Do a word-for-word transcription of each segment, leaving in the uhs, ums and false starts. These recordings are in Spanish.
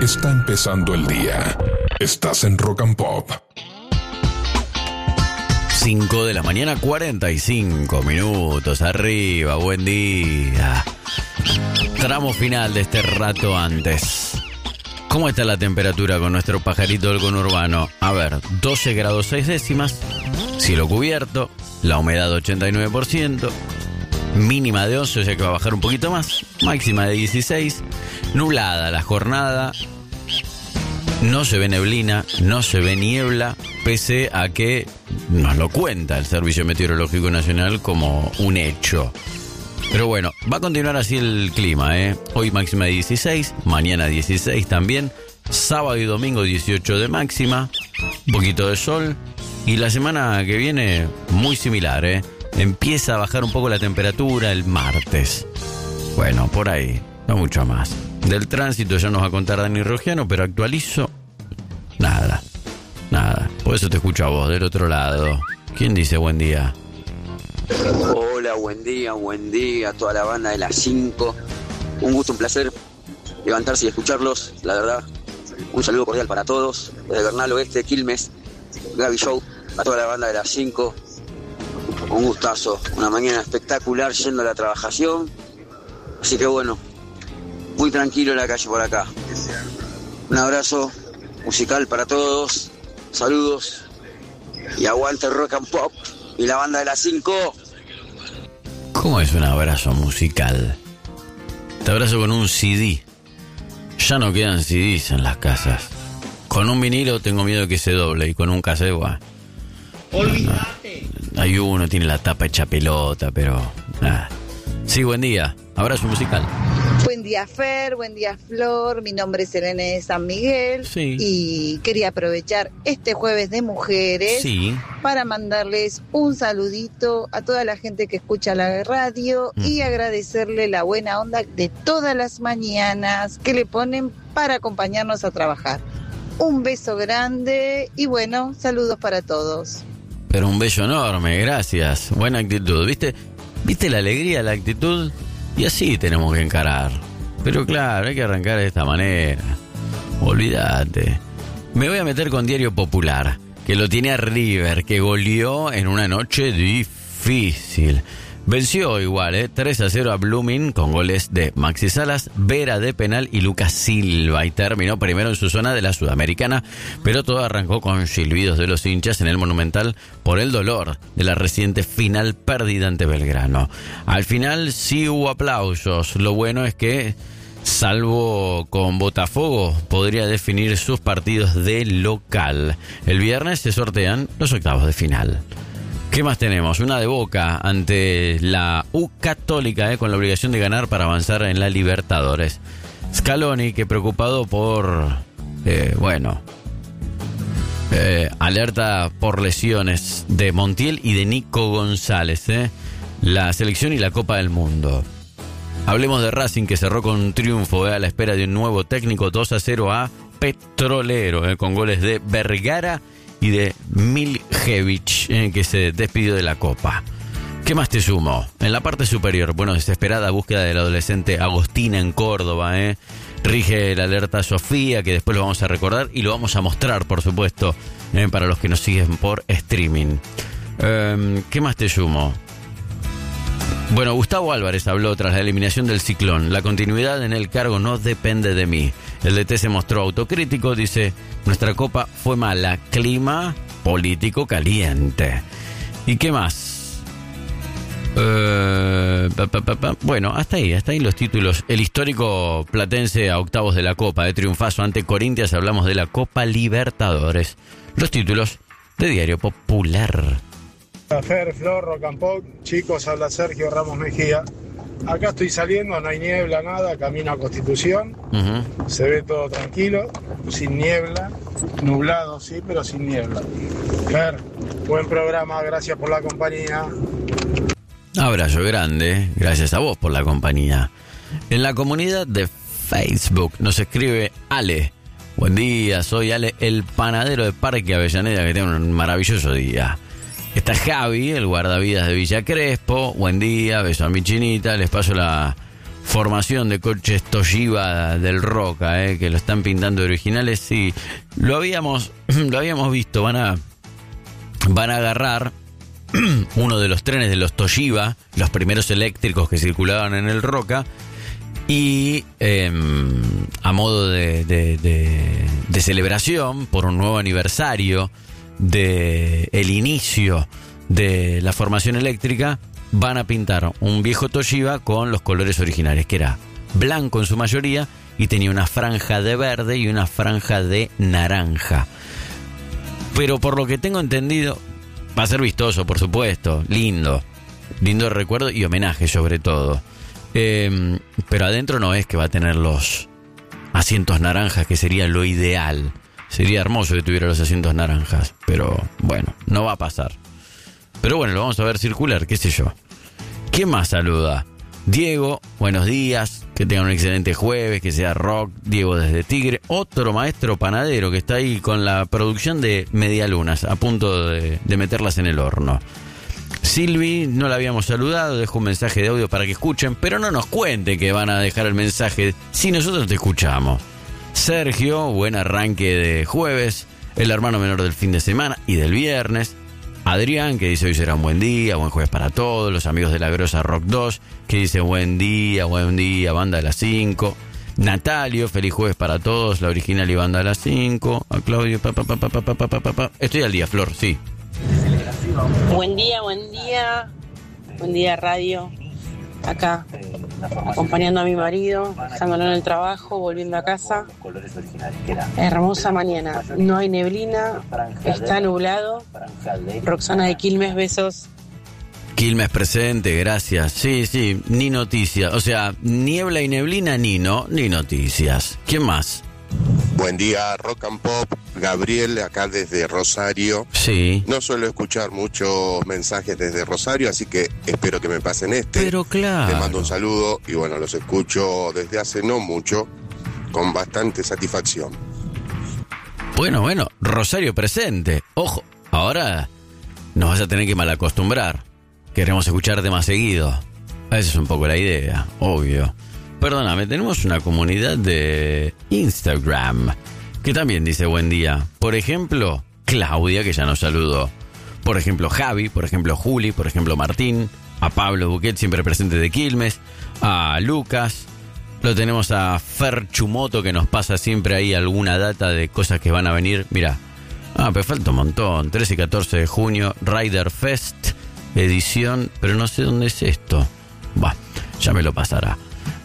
Está empezando el día. Estás en Rock and Pop. cinco de la mañana, cuarenta y cinco minutos. Arriba, buen día. Tramo final de este rato antes. ¿Cómo está la temperatura con nuestro pajarito del conurbano? A ver, doce grados seis décimas, cielo cubierto, la humedad ochenta y nueve por ciento, mínima de once, o sea que va a bajar un poquito más, máxima de dieciséis, nublada la jornada, no se ve neblina, no se ve niebla, pese a que nos lo cuenta el Servicio Meteorológico Nacional como un hecho. Pero bueno, va a continuar así el clima, ¿eh? Hoy máxima de dieciséis, mañana dieciséis también, sábado y domingo dieciocho de máxima, un poquito de sol, y la semana que viene muy similar, ¿eh? Empieza a bajar un poco la temperatura el martes. Bueno, por ahí, no mucho más. Del tránsito ya nos va a contar Dani Rogiano, pero actualizo nada, nada. Por eso te escucho a vos del otro lado. ¿Quién dice buen día? Hola, buen día, buen día a toda la banda de las cinco. Un gusto, un placer levantarse y escucharlos, la verdad. Un saludo cordial para todos, desde Bernal Oeste, Quilmes, Gaby Show, a toda la banda de las cinco. Un gustazo, una mañana espectacular yendo a la trabajación. Así que bueno, muy tranquilo en la calle por acá. Un abrazo musical para todos, saludos y aguante Rock and Pop y la banda de las cinco. ¿Cómo es un abrazo musical? Te abrazo con un C D. Ya no quedan C Ds en las casas. Con un vinilo tengo miedo de que se doble y con un cassette, bueno, olvídate. No, hay uno, tiene la tapa hecha pelota, pero nada. Sí, buen día. Abrazo musical. Buen día, Fer, buen día, Flor. Mi nombre es Elena de San Miguel. Sí. Y quería aprovechar este jueves de mujeres, sí, para mandarles un saludito a toda la gente que escucha la radio mm. y agradecerle la buena onda de todas las mañanas que le ponen para acompañarnos a trabajar. Un beso grande y bueno, saludos para todos. Pero un beso enorme, gracias. Buena actitud, ¿viste? ¿Viste la alegría, la actitud? Y así tenemos que encarar. Pero claro, hay que arrancar de esta manera. Olvídate. Me voy a meter con Diario Popular, que lo tiene a River, que goleó en una noche difícil. Venció igual, ¿eh? tres a cero a Blooming con goles de Maxi Salas, Vera de penal y Lucas Silva. Y terminó primero en su zona de la Sudamericana, pero todo arrancó con silbidos de los hinchas en el Monumental por el dolor de la reciente final perdida ante Belgrano. Al final sí hubo aplausos. Lo bueno es que, salvo con Botafogo, podría definir sus partidos de local. El viernes se sortean los octavos de final. ¿Qué más tenemos? Una de Boca ante la U Católica, eh, con la obligación de ganar para avanzar en la Libertadores. Scaloni, que preocupado por, eh, bueno, eh, alerta por lesiones de Montiel y de Nico González, eh, la selección y la Copa del Mundo. Hablemos de Racing, que cerró con un triunfo, eh, a la espera de un nuevo técnico, dos a cero a Petrolero, eh, con goles de Vergara y de Miljevich, eh, que se despidió de la Copa. ¿Qué más te sumo? En la parte superior, bueno, desesperada búsqueda del adolescente Agostina en Córdoba, ¿eh? Rige la alerta Sofía, que después lo vamos a recordar y lo vamos a mostrar, por supuesto, eh, para los que nos siguen por streaming. Eh, ¿Qué más te sumo? Bueno, Gustavo Álvarez habló tras la eliminación del Ciclón. La continuidad en el cargo no depende de mí. El D T se mostró autocrítico, dice: nuestra copa fue mala, clima político caliente. ¿Y qué más? Uh, pa, pa, pa, pa. Bueno, hasta ahí, hasta ahí los títulos. El histórico platense a octavos de la Copa, de triunfazo ante Corinthians. Hablamos de la Copa Libertadores. Los títulos de Diario Popular. Fer, Flor, Rock and Pop, chicos, habla Sergio Ramos Mejía. Acá estoy saliendo, no hay niebla, nada, camino a Constitución, uh-huh. Se ve todo tranquilo, sin niebla, nublado sí, pero sin niebla. Fer, buen programa, gracias por la compañía. Abrazo grande, gracias a vos por la compañía. En la comunidad de Facebook nos escribe Ale. Buen día, soy Ale, el panadero de Parque Avellaneda, que tenga un maravilloso día. Está Javi, el guardavidas de Villa Crespo. Buen día, beso a mi chinita. Les paso la formación de coches Toshiba del Roca, eh, que lo están pintando de originales. Sí, lo habíamos, lo habíamos visto. Van a, van a agarrar uno de los trenes de los Toshiba, los primeros eléctricos que circulaban en el Roca, y eh, a modo de, de, de, de celebración por un nuevo aniversario de el inicio de la formación eléctrica, van a pintar un viejo Toshiba con los colores originales, que era blanco en su mayoría y tenía una franja de verde y una franja de naranja. Pero por lo que tengo entendido, va a ser vistoso, por supuesto, lindo, lindo recuerdo y homenaje sobre todo. Eh, pero adentro no es que va a tener los asientos naranjas, que sería lo ideal. Sería hermoso que tuviera los asientos naranjas, pero bueno, no va a pasar. Pero bueno, lo vamos a ver circular, qué sé yo. ¿Quién más saluda? Diego, buenos días, que tengan un excelente jueves, que sea rock. Diego desde Tigre, otro maestro panadero que está ahí con la producción de medialunas, a punto de, de meterlas en el horno. Silvi, no la habíamos saludado, dejo un mensaje de audio para que escuchen, pero no nos cuente que van a dejar el mensaje si nosotros te escuchamos. Sergio, buen arranque de jueves, el hermano menor del fin de semana y del viernes. Adrián, que dice hoy será un buen día, buen jueves para todos. Los amigos de la Grosa Rock dos, que dice buen día, buen día, banda de las cinco. Natalio, feliz jueves para todos, la original y banda de las cinco. A Claudio, pa, pa, pa, pa, pa, pa, pa, pa, pa. Estoy al día, Flor, sí. Buen día, buen día, buen día radio, acá acompañando a mi marido, dejándolo en el trabajo, volviendo a casa. Hermosa mañana, no hay neblina, está nublado. Roxana de Quilmes, besos. Quilmes presente, gracias. Sí, sí, ni noticias, o sea, niebla y neblina, ni no, ni noticias. ¿Quién más? Buen día, Rock and Pop. Gabriel, acá desde Rosario. Sí. No suelo escuchar muchos mensajes desde Rosario, así que espero que me pasen este. Pero claro. Te mando un saludo y bueno, los escucho desde hace no mucho, con bastante satisfacción. Bueno, bueno, Rosario presente. Ojo, ahora nos vas a tener que malacostumbrar. Queremos escucharte más seguido. Esa es un poco la idea, obvio. Perdóname, tenemos una comunidad de Instagram que también dice buen día. Por ejemplo, Claudia, que ya nos saludó. Por ejemplo, Javi, por ejemplo, Juli, por ejemplo, Martín. A Pablo Buquet, siempre presente de Quilmes. A Lucas. Lo tenemos a Fer Chumoto, que nos pasa siempre ahí alguna data de cosas que van a venir. Mira, ah, pero falta un montón. trece y catorce de junio, Rider Fest, edición, pero no sé dónde es esto. Bah, ya me lo pasará.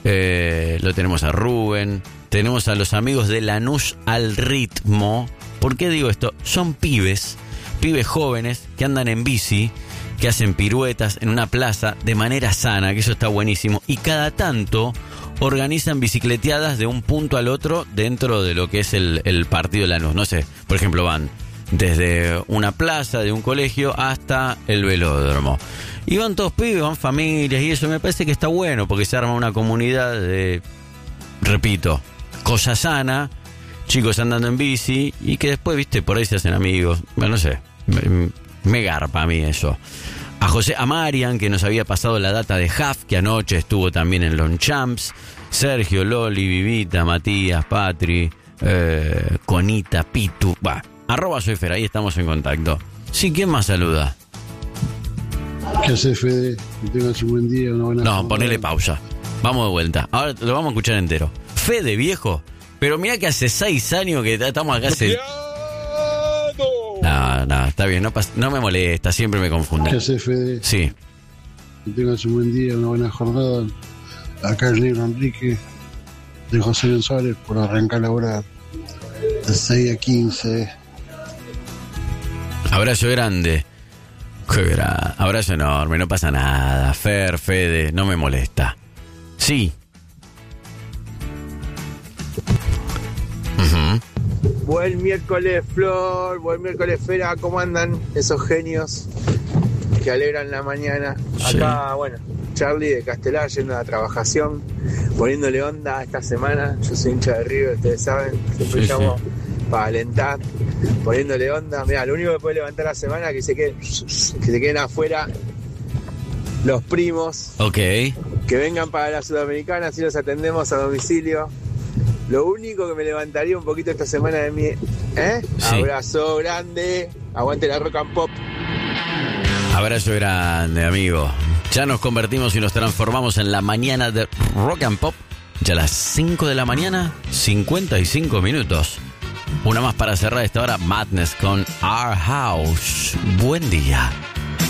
Eh, lo tenemos a Rubén, tenemos a los amigos de Lanús al ritmo. ¿Por qué digo esto? Son pibes, pibes jóvenes que andan en bici, que hacen piruetas en una plaza de manera sana, que eso está buenísimo, y cada tanto organizan bicicleteadas de un punto al otro dentro de lo que es el, el partido de Lanús. No sé, por ejemplo, van desde una plaza de un colegio hasta el velódromo. Y van todos pibes, van familias, y eso me parece que está bueno, porque se arma una comunidad de, repito, cosa sana, chicos andando en bici, y que después, viste, por ahí se hacen amigos. Bueno, no sé, me, me garpa a mí eso. A José, a Marian, que nos había pasado la data de Huff, que anoche estuvo también en Longchamps. Sergio, Loli, Vivita, Matías, Patri, eh, Conita, Pitu, va, arroba soy Fer, ahí estamos en contacto. Sí, ¿quién más saluda? ¿Qué hace, Fede? Que tengas un buen día, una buena No, jornada. ponele pausa. Vamos de vuelta. Ahora lo vamos a escuchar entero. Fede, viejo. Pero mira que hace seis años que estamos acá. Hace... No, no, está bien. No, pas... no me molesta, siempre me confunde. ¿Qué hace, Fede? Sí. Que tengas un buen día, una buena jornada. Acá el negro Enrique de José González por arrancar la hora de seis a quince. Abrazo grande. Qué gran... Abrazo enorme, no pasa nada. Fer, Fede, no me molesta. Sí. Uh-huh. Buen miércoles, Flor. Buen miércoles, Fera. ¿Cómo andan esos genios que alegran la mañana? Sí. Acá, bueno, Charlie de Castelar yendo a la trabajación, poniéndole onda esta semana. Yo soy hincha de River, ustedes saben. Siempre Sí, llamo sí. para alentar, poniéndole onda. Mira, lo único que puede levantar la semana es que se queden, que se queden afuera los primos. Ok. Que vengan para la Sudamericana, así los atendemos a domicilio. Lo único que me levantaría un poquito esta semana de mi... ¿Eh? Sí. Abrazo grande. Aguante la Rock and Pop. Abrazo grande, amigo. Ya nos convertimos y nos transformamos en la mañana de Rock and Pop. Ya a las cinco de la mañana, cincuenta y cinco minutos. Una más para cerrar esta hora. Madness con Our House. Buen día.